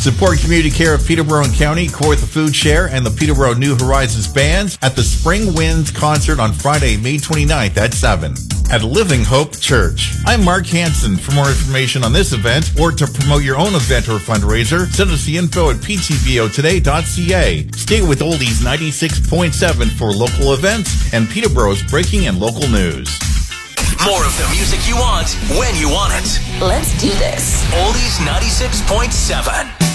Support community care of Peterborough and County, Kawartha Food Share, and the Peterborough New Horizons Bands at the Spring Winds concert on Friday, May 29th at 7 at Living Hope Church. I'm Mark Hansen. For more information on this event or to promote your own event or fundraiser, send us the info at ptbotoday.ca. Stay with Oldies 96.7 for local events and Peterborough's breaking and local news. More of the music you want, when you want it. Let's do this. Oldies 96.7.